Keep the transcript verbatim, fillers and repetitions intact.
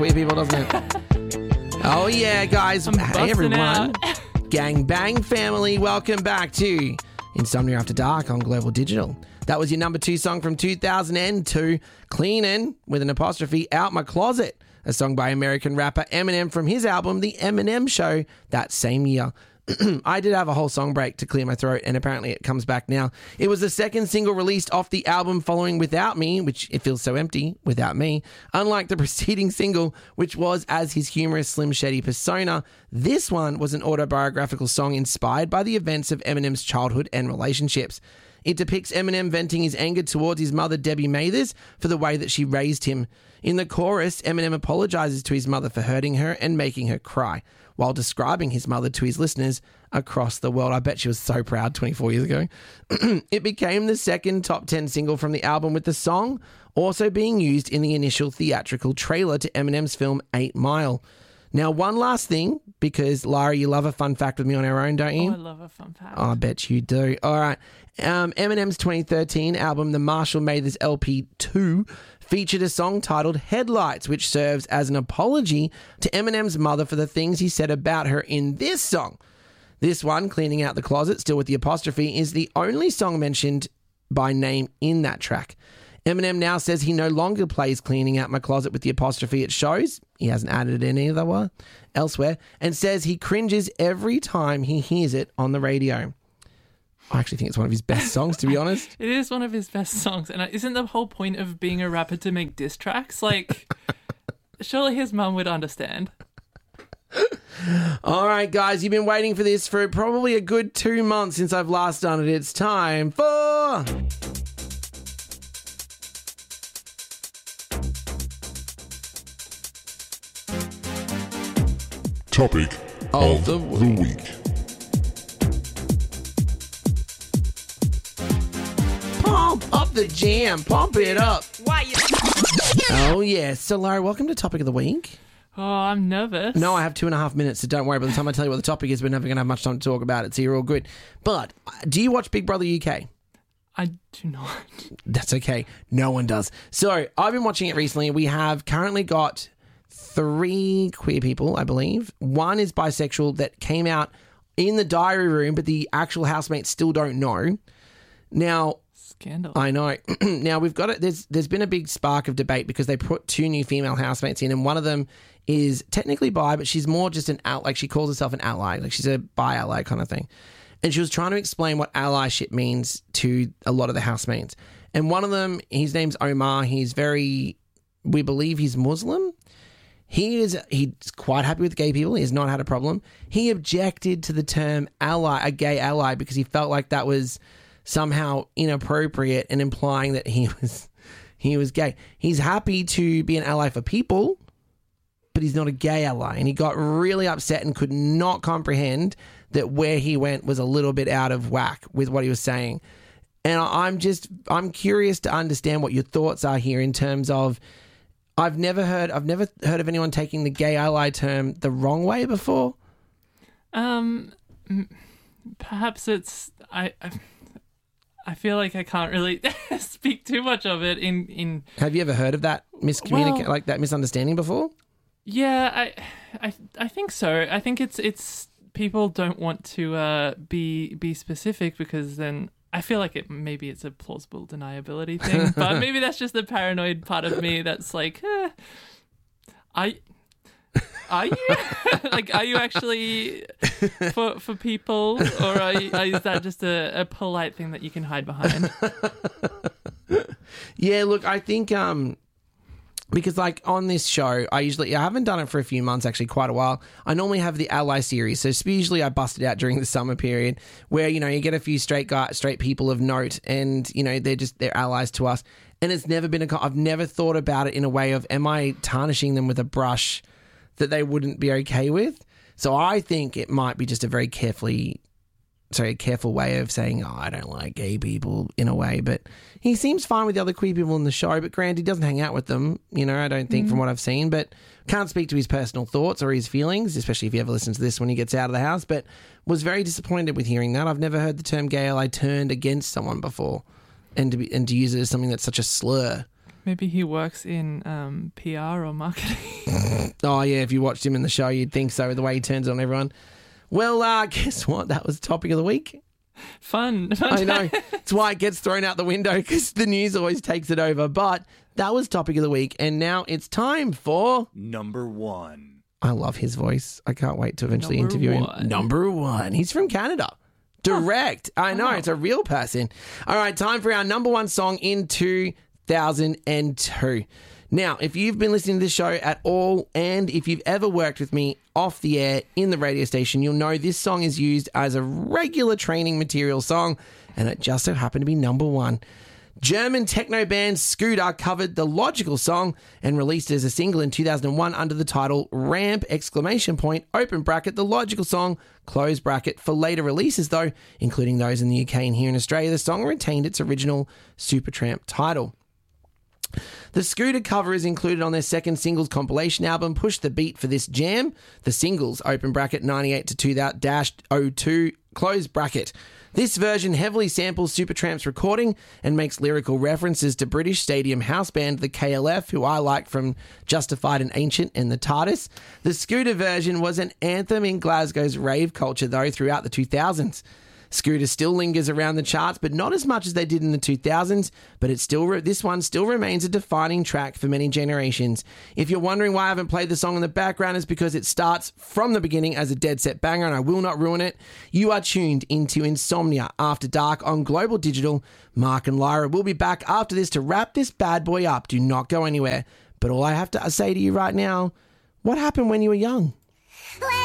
Queer people, doesn't it? Oh, yeah, guys. I'm Hey, everyone. out. Gang bang family. Welcome back to Insomnia After Dark on Global Digital. That was your number two song from two thousand two, Cleanin', with an apostrophe, Out My Closet, a song by American rapper Eminem from his album, The Eminem Show, that same year. I did have a whole song break to clear my throat, and apparently it comes back now. It was the second single released off the album following Without Me, which it feels so empty without me. Unlike the preceding single, which was as his humorous Slim Shady persona, this one was an autobiographical song inspired by the events of Eminem's childhood and relationships. It depicts Eminem venting his anger towards his mother, Debbie Mathers, for the way that she raised him. In the chorus, Eminem apologizes to his mother for hurting her and making her cry, while describing his mother to his listeners across the world. I bet she was so proud twenty-four years ago. It became the second top ten single from the album, with the song also being used in the initial theatrical trailer to Eminem's film eight mile. Now, one last thing, because Lara, you love a fun fact with me on our own, don't you? Oh, I love a fun fact. Oh, I bet you do. All right. Um, Eminem's twenty thirteen album, The Marshall Mathers L P two, featured a song titled Headlights, which serves as an apology to Eminem's mother for the things he said about her in this song. This one, Cleaning Out the Closet, still with the apostrophe, is the only song mentioned by name in that track. Eminem now says he no longer plays Cleaning Out My Closet with the apostrophe. It shows he hasn't added it in either one elsewhere, and says he cringes every time he hears it on the radio. I actually think it's one of his best songs, to be honest. It is one of his best songs. And isn't the whole point of being a rapper to make diss tracks? Like, surely his mum would understand. All right, guys, you've been waiting for this for probably a good two months since I've last done it. It's time for... Topic Of of the the week. week. Pump up the jam. Pump it up. Why you? Oh, yeah. So, Larry, welcome to Topic of the Week. Oh, I'm nervous. No, I have two and a half minutes, so don't worry. By the time I tell you what the topic is, we're never going to have much time to talk about it, so you're all good. But uh, do you watch Big Brother U K? I do not. That's okay. No one does. So, I've been watching it recently. We have currently got three queer people, I believe. One is bisexual that came out in the diary room, but the actual housemates still don't know. Now, Scandal. I know. Now, we've got it. There's there's been a big spark of debate because they put two new female housemates in, and one of them is technically bi, but she's more just an out, like she calls herself an ally, like she's a bi ally kind of thing. And she was trying to explain what allyship means to a lot of the housemates. And one of them, his name's Omar. He's very, we believe he's Muslim. He is he's quite happy with gay people. He has not had a problem. He objected to the term ally, a gay ally, because he felt like that was somehow inappropriate and implying that he was he was gay. He's happy to be an ally for people, but he's not a gay ally. And he got really upset and could not comprehend that where he went was a little bit out of whack with what he was saying. And I'm just I'm curious to understand what your thoughts are here in terms of I've never heard I've never heard of anyone taking the gay ally term the wrong way before. Um, m- perhaps it's I. I I feel like I can't really speak too much of it in, in Have you ever heard of that miscommunica- Well- like that misunderstanding before? yeah, I I I think so. I think it's it's people don't want to uh be be specific because then I feel like it maybe it's a plausible deniability thing, but maybe that's just the paranoid part of me that's like, eh, I are you like are you actually for for people, or are you, is that just a, a polite thing that you can hide behind? Yeah, look, I think um because like on this show, I usually I haven't done it for a few months, actually quite a while. I normally have the ally series, so usually I bust it out during the summer period, where you know you get a few straight guy, straight people of note, and you know they're just they're allies to us. And it's never been a I've never thought about it in a way of am I tarnishing them with a brush that they wouldn't be okay with. So I think it might be just a very carefully, sorry, a careful way of saying, oh, I don't like gay people in a way. But he seems fine with the other queer people in the show. But granted, he doesn't hang out with them, you know, I don't think, mm. from what I've seen. But can't speak to his personal thoughts or his feelings, especially if he ever listens to this when he gets out of the house. But was very disappointed with hearing that. I've never heard the term gay ally turned against someone before, and to be, and to use it as something that's such a slur. Maybe he works in um, P R or marketing. Oh, yeah, if you watched him in the show, you'd think so, the way he turns on everyone. Well, uh, guess what? That was topic of the week. Fun. Fun I know. It's why it gets thrown out the window because the news always takes it over. But that was topic of the week. And now it's time for... Number one. I love his voice. I can't wait to eventually Number interview one. him. Number one. He's from Canada. Direct. I know. Oh. It's a real person. All right. Time for our number one song in two thousand two. Now, if you've been listening to this show at all, and if you've ever worked with me off the air in the radio station, you'll know this song is used as a regular training material song, and it just so happened to be number one. German techno band Scooter covered the Logical song and released it as a single in two thousand one under the title Ramp! Exclamation point, open bracket, the Logical song, close bracket. For later releases, though, including those in the U K and here in Australia, the song retained its original Supertramp title. The Scooter cover is included on their second singles compilation album, Push the Beat for This Jam. The singles, open bracket, ninety-eight to two thousand two, close bracket. This version heavily samples Supertramp's recording and makes lyrical references to British stadium house band the K L F, who I like from Justified and Ancient and the TARDIS. The Scooter version was an anthem in Glasgow's rave culture, though, throughout the two thousands. Scooter still lingers around the charts, but not as much as they did in the two thousands, but it's still re- this one still remains a defining track for many generations. If you're wondering why I haven't played the song in the background, it's because it starts from the beginning as a dead set banger, and I will not ruin it. You are tuned into Insomnia After Dark on Global Digital. Mark and Lyra will be back after this to wrap this bad boy up. Do not go anywhere. But all I have to say to you right now, what happened when you were young?